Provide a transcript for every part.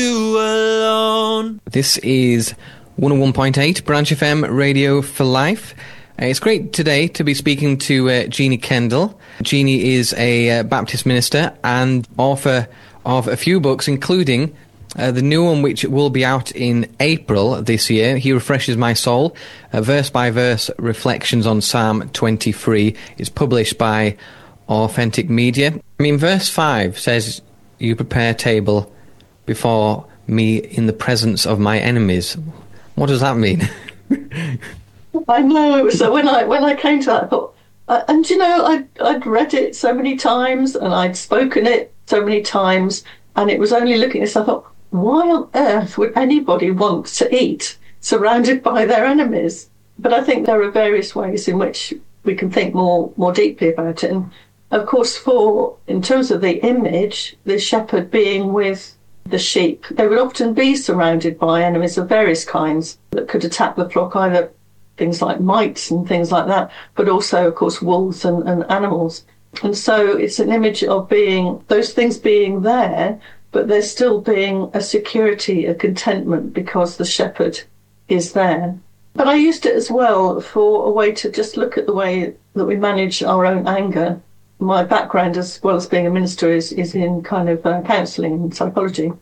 You alone. This is 101.8 Branch FM Radio for Life. It's great today to be speaking to Jeannie Kendall. Jeannie is a Baptist minister and author of a few books, including the new one, which will be out in April this year. He Refreshes My Soul, verse-by-verse reflections on Psalm 23. It's published by Authentic Media. Verse 5 says, "You prepare a table before me in the presence of my enemies." What does that mean? I know. So when I came to that, I thought, and I'd read it so many times and I'd spoken it so many times, and it was only looking at this, I thought, why on earth would anybody want to eat surrounded by their enemies? But I think there are various ways in which we can think more deeply about it. And of course, in terms of the image, the shepherd being with the sheep, they would often be surrounded by enemies of various kinds that could attack the flock, either things like mites and things like that, but also, of course, wolves and animals. And so it's an image of those things being there, but there's still being a security, a contentment, because the shepherd is there. But I used it as well for a way to just look at the way that we manage our own anger. My background, as well as being a minister, is in kind of counselling and psychology.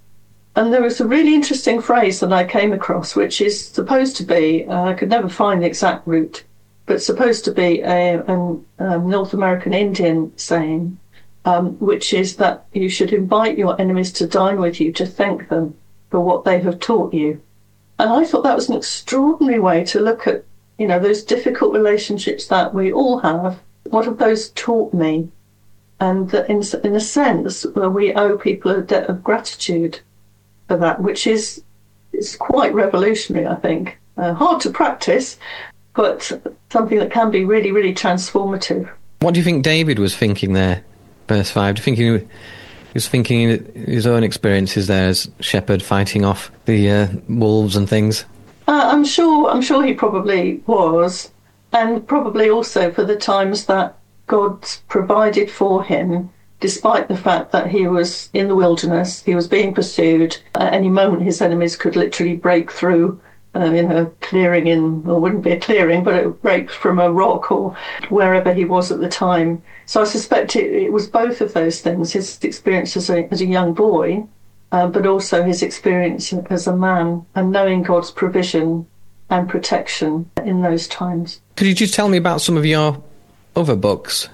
And there was a really interesting phrase that I came across, which is supposed to be, I could never find the exact root, but supposed to be a North American Indian saying, which is that you should invite your enemies to dine with you to thank them for what they have taught you. And I thought that was an extraordinary way to look at, those difficult relationships that we all have. What have those taught me? And that in a sense, we owe people a debt of gratitude for that, which is quite revolutionary, I think. Hard to practice, but something that can be really, really transformative. What do you think David was thinking there, verse 5? Do you think he was thinking his own experiences there as shepherd fighting off the wolves and things? I'm sure he probably was. And probably also for the times that God provided for him, despite the fact that he was in the wilderness, he was being pursued. At any moment, his enemies could literally break through in a clearing or wouldn't be a clearing, but it would break from a rock or wherever he was at the time. So I suspect it was both of those things, his experience as a young boy, but also his experience as a man and knowing God's provision and protection in those times. Could you just tell me about some of your other books?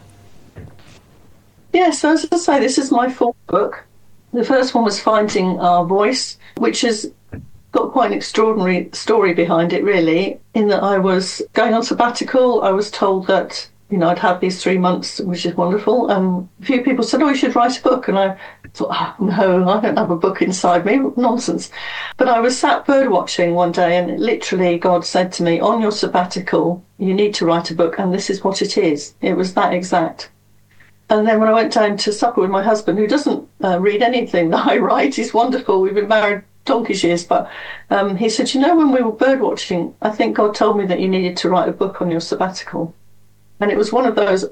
Yes, so as I say, this is my fourth book. The first one was Finding Our Voice, which has got quite an extraordinary story behind it, really, in that I was going on sabbatical. I was told that, I'd have these 3 months, which is wonderful. And a few people said, you should write a book. And I thought, no, I don't have a book inside me. Nonsense. But I was sat bird watching one day, and literally God said to me, on your sabbatical, you need to write a book, and this is what it is. It was that exact. And then when I went down to supper with my husband, who doesn't read anything that I write, he's wonderful, we've been married donkey's years, but he said, when we were bird watching, I think God told me that you needed to write a book on your sabbatical. And it was one of those,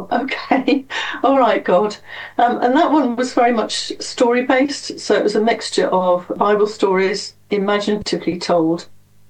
okay, all right, God. And that one was very much story-based, so it was a mixture of Bible stories, imaginatively told,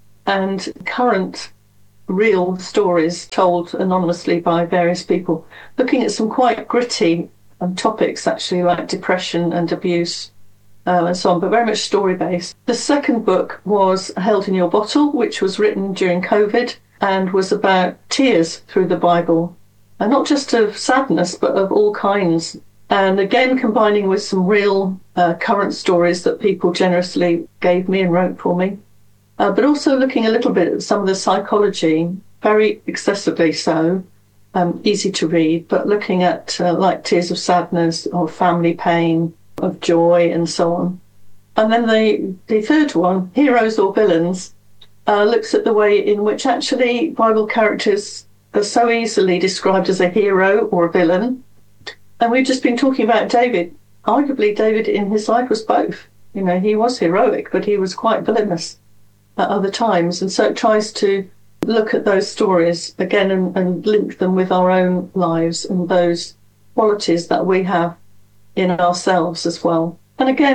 and current real stories told anonymously by various people, looking at some quite gritty topics, actually, like depression and abuse and so on, but very much story-based. The second book was Held in Your Bottle, which was written during COVID and was about tears through the Bible, and not just of sadness, but of all kinds. And again, combining with some real current stories that people generously gave me and wrote for me. But also looking a little bit at some of the psychology, very accessibly so, easy to read, but looking at like tears of sadness, or family pain, of joy, and so on. And then the third one, Heroes or Villains, looks at the way in which actually Bible characters are so easily described as a hero or a villain. And we've just been talking about David. Arguably, David in his life was both. He was heroic, but he was quite villainous at other times. And so it tries to look at those stories again and link them with our own lives and those qualities that we have in ourselves as well. And again,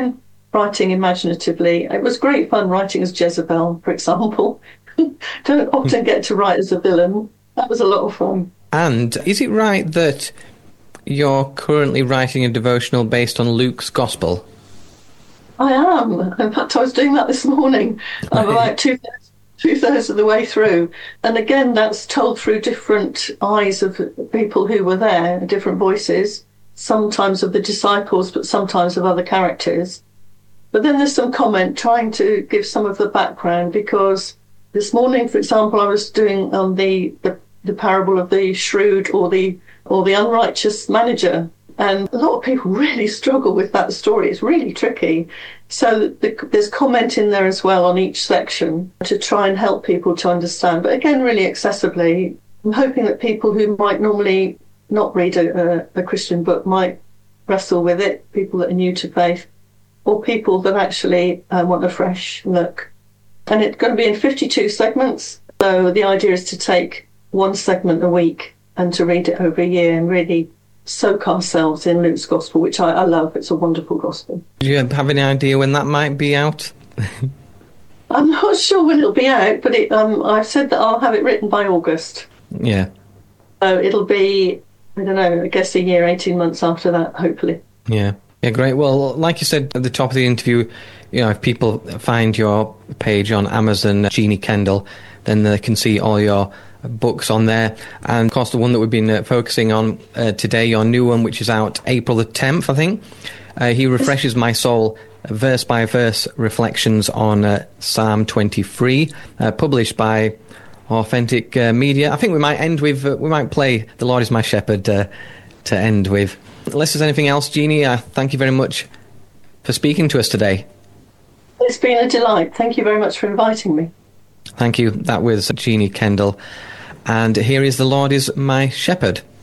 writing imaginatively. It was great fun writing as Jezebel, for example. Don't often get to write as a villain. That was a lot of fun. And is it right that you're currently writing a devotional based on Luke's Gospel? I am. In fact, I was doing that this morning. I'm about two-thirds of the way through. And again, that's told through different eyes of people who were there, different voices, sometimes of the disciples, but sometimes of other characters. But then there's some comment trying to give some of the background, because this morning, for example, I was doing the parable of the shrewd or the unrighteous manager. And a lot of people really struggle with that story. It's really tricky. So there's comment in there as well on each section to try and help people to understand. But again, really accessibly. I'm hoping that people who might normally not read a Christian book might wrestle with it, people that are new to faith, or people that actually want a fresh look. And it's going to be in 52 segments. So the idea is to take one segment a week and to read it over a year and really soak ourselves in Luke's Gospel, which I love. It's a wonderful Gospel. Do you have any idea when that might be out? I'm not sure when it'll be out, but I've said that I'll have it written by August. Yeah. So it'll be, I don't know, I guess a year, 18 months after that, hopefully. Yeah. Yeah, great. Well, like you said at the top of the interview, if people find your page on Amazon, Jeannie Kendall, then they can see all your books on there. And of course, the one that we've been focusing on today, your new one, which is out April the 10th, I think. He refreshes my soul, verse by verse reflections on Psalm 23, published by Authentic Media. I think we might end with, we might play The Lord is My Shepherd to end with. Unless there's anything else, Jeannie, thank you very much for speaking to us today. It's been a delight. Thank you very much for inviting me. Thank you. That was Jeannie Kendall. And here is The Lord is My Shepherd.